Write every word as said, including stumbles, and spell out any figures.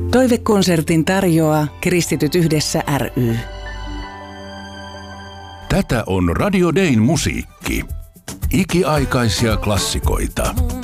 Toivekonsertin tarjoaa Kristityt yhdessä ry. Tätä on Radio Dayn musiikki. Ikiaikaisia klassikoita.